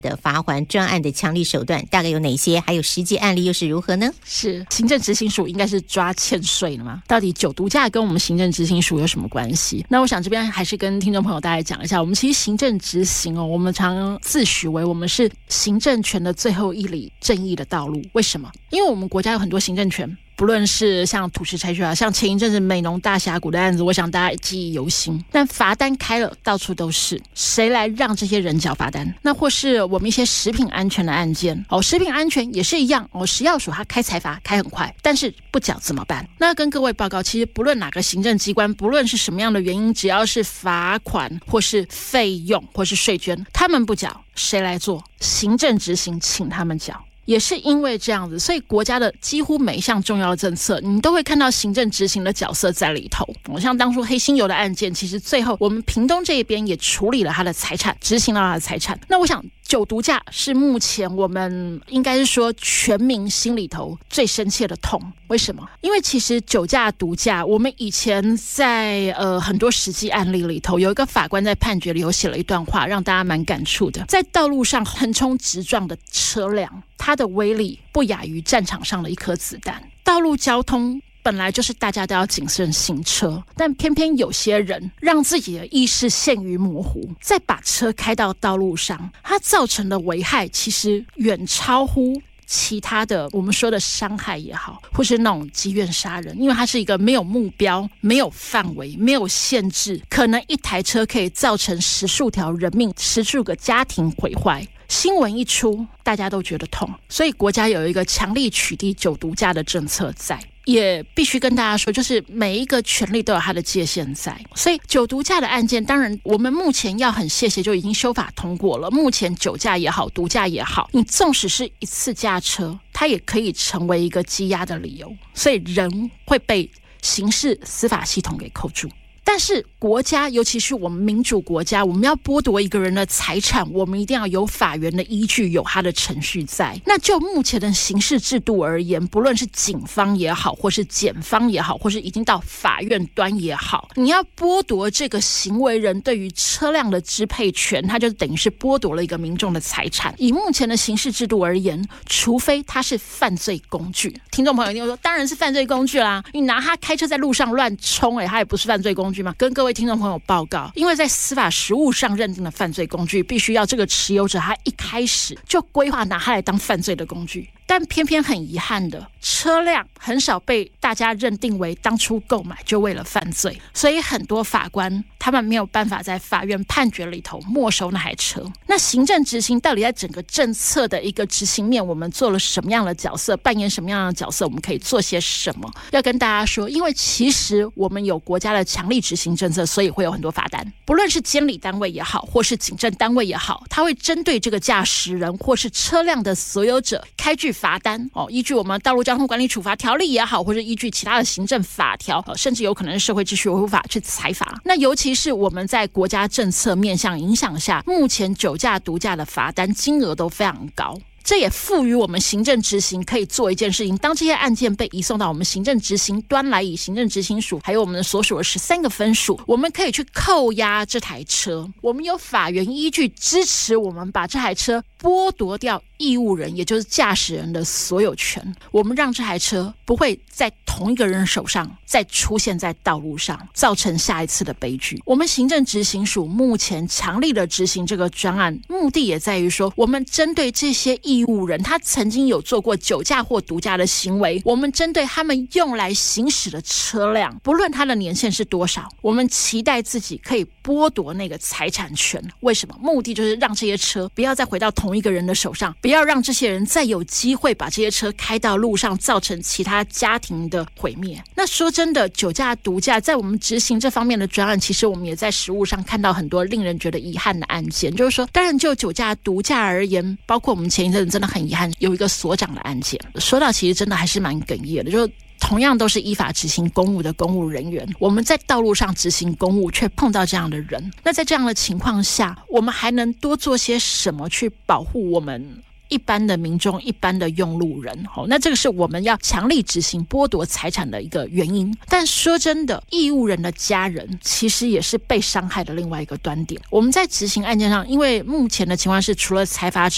的罚锾专案的强力手段大概有哪些？还有实际案例又是如何呢？ 是行政执行署应该是抓欠税的嘛？到底酒毒驾跟我们行政执行署有什么关系？那我想这边还是跟听众朋友大概讲一下，我们其实行政执行我们常自诩为我们是行政权的最后一里正义的道路。为什么？因为我们国家有很多行政权，不论是像土石拆区像前一阵子美浓大峡谷的案子，我想大家记忆犹新。但罚单开了，到处都是，谁来让这些人缴罚单？那或是我们一些食品安全的案件食品安全也是一样食药署它开财罚开很快，但是不缴怎么办？那跟各位报告，其实不论哪个行政机关，不论是什么样的原因，只要是罚款或是费用或是税捐，他们不缴，谁来做？行政执行请他们缴。也是因为这样子，所以国家的几乎每一项重要的政策，你都会看到行政执行的角色在里头。像当初黑心油的案件，其实最后我们屏东这一边也处理了他的财产，执行了他的财产。那我想酒毒驾是目前我们应该是说全民心里头最深切的痛。为什么？因为其实酒驾毒驾，我们以前在很多实际案例里头，有一个法官在判决里有写了一段话，让大家蛮感触的。在道路上横冲直撞的车辆，它的威力不亚于战场上的一颗子弹。道路交通本来就是大家都要谨慎行车，但偏偏有些人让自己的意识陷于模糊，再把车开到道路上，它造成的危害其实远超乎其他的我们说的伤害也好，或是那种积怨杀人。因为它是一个没有目标、没有范围、没有限制，可能一台车可以造成10数条人命、10数个家庭毁坏。新闻一出，大家都觉得痛，所以国家有一个强力取缔酒毒驾的政策在。也必须跟大家说，就是每一个权利都有它的界限在。所以酒毒驾的案件，当然我们目前要很谢谢就已经修法通过了。目前酒驾也好，毒驾也好，你纵使是一次驾车，它也可以成为一个羁押的理由，所以人会被刑事司法系统给扣住。但是国家，尤其是我们民主国家，我们要剥夺一个人的财产，我们一定要有法源的依据，有它的程序在。那就目前的刑事制度而言，不论是警方也好，或是检方也好，或是已经到法院端也好，你要剥夺这个行为人对于车辆的支配权，它就等于是剥夺了一个民众的财产。以目前的刑事制度而言，除非它是犯罪工具。听众朋友一定会说，当然是犯罪工具啦，你拿它开车在路上乱冲，它也不是犯罪工具吗？跟各位听众朋友报告，因为在司法实务上认定的犯罪工具，必须要这个持有者他一开始就规划拿它来当犯罪的工具。但偏偏很遗憾的，车辆很少被大家认定为当初购买就为了犯罪，所以很多法官他们没有办法在法院判决里头没收那台车。那行政执行到底在整个政策的一个执行面，我们做了什么样的角色，扮演什么样的角色，我们可以做些什么？要跟大家说，因为其实我们有国家的强力执行政策，所以会有很多罚单，不论是监理单位也好，或是警政单位也好，它会针对这个驾驶人或是车辆的所有者开具罚单依据我们道路交通管理处罚条例也好，或是依据其他的行政法条，甚至有可能是社会秩序维护法去裁罚。那尤其是我们在国家政策面向影响下，目前酒驾毒驾的罚单金额都非常高。这也赋予我们行政执行可以做一件事情，当这些案件被移送到我们行政执行端来，以行政执行署还有我们的所属的13个分署，我们可以去扣押这台车，我们有法源依据支持我们把这台车剥夺掉义务人，也就是驾驶人的所有权，我们让这台车不会在同一个人手上再出现在道路上，造成下一次的悲剧。我们行政执行署目前强力的执行这个专案，目的也在于说，我们针对这些义务人，他曾经有做过酒驾或毒驾的行为，我们针对他们用来行驶的车辆，不论他的年限是多少，我们期待自己可以剥夺那个财产权。为什么？目的就是让这些车不要再回到同一个人的手上，不要让这些人再有机会把这些车开到路上，造成其他家庭的毁灭。那说真的，酒驾毒驾在我们执行这方面的专案，其实我们也在实务上看到很多令人觉得遗憾的案件。就是说，当然就酒驾毒驾而言，包括我们前一阵真的很遗憾有一个所长的案件，说到其实真的还是蛮哽咽的，就是同样都是依法执行公务的公务人员，我们在道路上执行公务却碰到这样的人。那在这样的情况下，我们还能多做些什么去保护我们一般的民众、一般的用路人？那这个是我们要强力执行剥夺财产的一个原因。但说真的，义务人的家人其实也是被伤害的另外一个端点。我们在执行案件上，因为目前的情况是除了财罚之